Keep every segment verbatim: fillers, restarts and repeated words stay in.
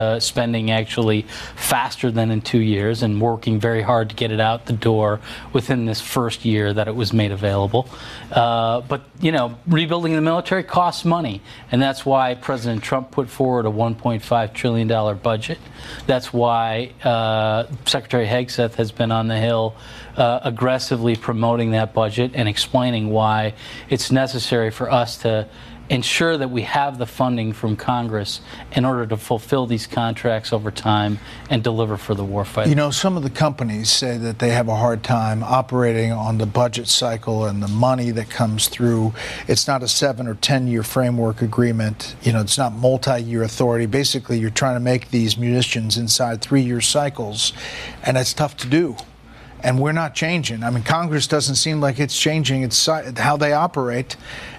Uh, spending actually faster than in two years and working very hard to get it out the door within this first year that it was made available. Uh, but, you know, rebuilding the military costs money, and that's why President Trump put forward a one point five trillion dollars budget. That's why uh, Secretary Hegseth has been on the Hill uh, aggressively promoting that budget and explaining why it's necessary for us to ensure that we have the funding from Congress in order to fulfill these contracts over time and deliver for the warfighter. You know, some of the companies say that they have a hard time operating on the budget cycle and the money that comes through. It's not a seven or ten year framework agreement. You know, it's not multi-year authority. Basically, you're trying to make these munitions inside three year cycles, and it's tough to do. And we're not changing. I mean, Congress doesn't seem like it's changing its how they operate.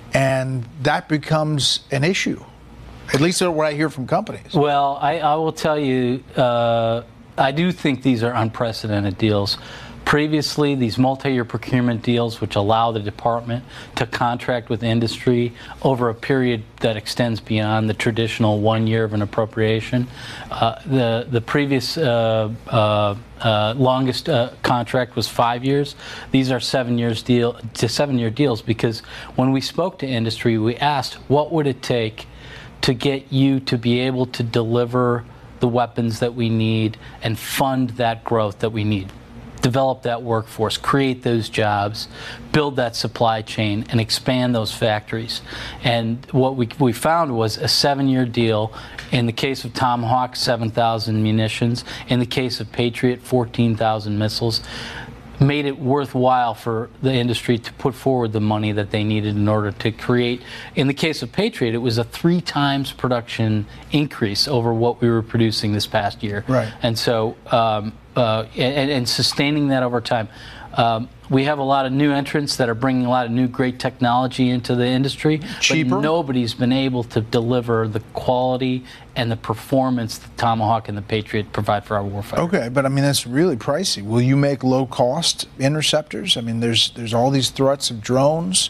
And that becomes an issue, at least what I hear from companies. Well, I, I will tell you, uh, I do think these are unprecedented deals. Previously, these multi-year procurement deals, which allow the department to contract with industry over a period that extends beyond the traditional one year of an appropriation. Uh, the the previous uh, uh, uh, longest uh, contract was five years. These are seven years deal to seven-year deals because when we spoke to industry, we asked what would it take to get you to be able to deliver the weapons that we need and fund that growth that we need. Develop that workforce, create those jobs, build that supply chain, and expand those factories. And what we, we found was a seven-year deal. In the case of Tomahawk, seven thousand munitions. In the case of Patriot, fourteen thousand missiles. Made it worthwhile for the industry to put forward the money that they needed in order to create. In the case of Patriot, it was a three times production increase over what we were producing this past year. Right. And so, um, uh, and, and sustaining that over time. Um, we have a lot of new entrants that are bringing a lot of new great technology into the industry. Cheaper. But nobody's been able to deliver the quality and the performance the Tomahawk and the Patriot provide for our warfighter. Okay, but I mean, that's really pricey. Will you make low-cost interceptors? I mean, there's there's all these threats of drones,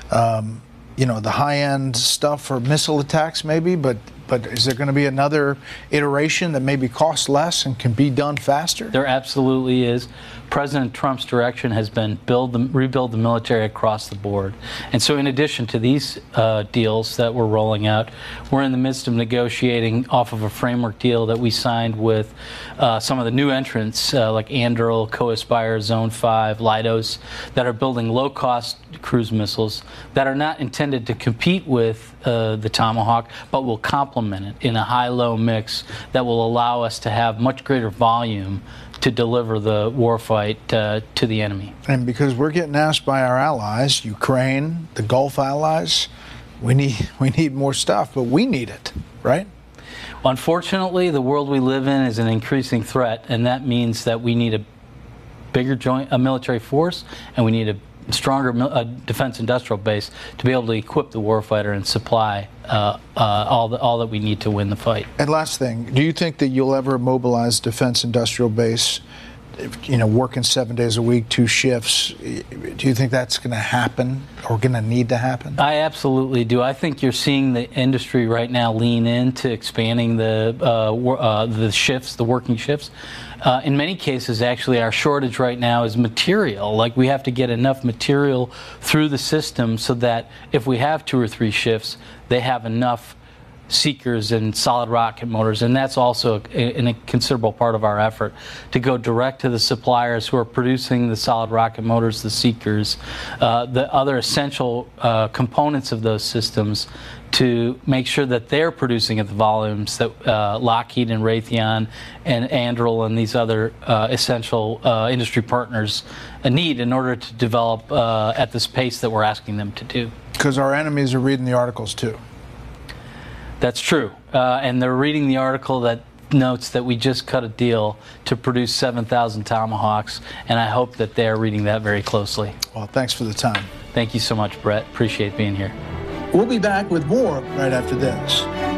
um, you know, the high-end stuff for missile attacks maybe, but but is there going to be another iteration that maybe costs less and can be done faster? There absolutely is. President Trump's direction has been build the, rebuild the military across the board. And so in addition to these uh, deals that we're rolling out, we're in the midst of negotiating off of a framework deal that we signed with uh, some of the new entrants uh, like Anduril, Co-Aspire, Zone five, Leidos, that are building low-cost cruise missiles that are not intended to compete with uh, the Tomahawk, but will complement it in a high-low mix that will allow us to have much greater volume to deliver the warfight uh, to the enemy. And because we're getting asked by our allies, Ukraine, the Gulf allies, we need we need more stuff, but we need it, right? Unfortunately, the world we live in is an increasing threat, and that means that we need a bigger joint, a military force, and we need a stronger uh, defense industrial base to be able to equip the warfighter and supply uh, uh, all, the, all that we need to win the fight. And last thing, do you think that you'll ever mobilize defense industrial base, you know, working seven days a week, two shifts? Do you think that's going to happen or going to need to happen? I absolutely do. I think you're seeing the industry right now lean into expanding the uh, uh, the shifts, the working shifts. Uh, in many cases, actually, our shortage right now is material. Like, we have to get enough material through the system so that if we have two or three shifts, they have enough seekers and solid rocket motors, and that's also a, a considerable part of our effort to go direct to the suppliers who are producing the solid rocket motors, the seekers, uh, the other essential uh, components of those systems, to make sure that they're producing at the volumes that uh, Lockheed and Raytheon and Anduril and these other uh, essential uh, industry partners need in order to develop uh, at this pace that we're asking them to do. Because our enemies are reading the articles too. That's true. Uh, and they're reading the article that notes that we just cut a deal to produce seven thousand Tomahawks, and I hope that they're reading that very closely. Well, thanks for the time. Thank you so much, Brett. Appreciate being here. We'll be back with more right after this.